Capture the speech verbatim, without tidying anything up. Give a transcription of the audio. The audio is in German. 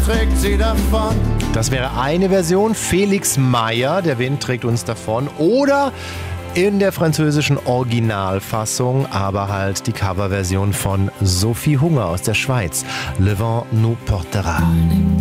trägt sie davon. Das wäre eine Version. Felix Meyer, Der Wind trägt uns davon. Oder in der französischen Originalfassung, aber halt die Coverversion von Sophie Hunger aus der Schweiz. Le vent nous portera.